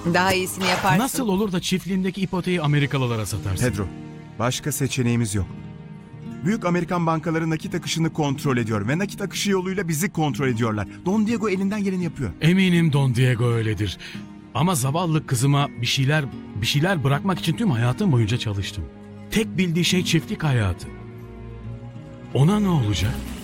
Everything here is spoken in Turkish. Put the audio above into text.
Daha iyisini yaparsın. Nasıl olur da çiftliğindeki ipoteği Amerikalılara satarsın? Pedro, başka seçeneğimiz yok. Büyük Amerikan bankaları nakit akışını kontrol ediyor ve nakit akışı yoluyla bizi kontrol ediyorlar. Don Diego elinden geleni yapıyor. Eminim Don Diego öyledir. Ama zavallı kızıma bir şeyler bırakmak için tüm hayatım boyunca çalıştım. Tek bildiği şey çiftlik hayatı. Ona ne olacak?